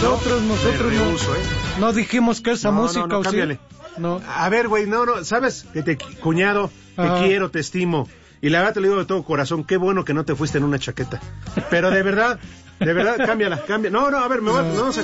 nosotros no dijimos que esa música, no, cámbiale. ¿sí? No. A ver, güey, no, ¿sabes? Que cuñado, te quiero, te estimo. Y la verdad te lo digo de todo corazón, qué bueno que no te fuiste en una chaqueta. Pero de verdad, cámbiala. No, a ver, vamos a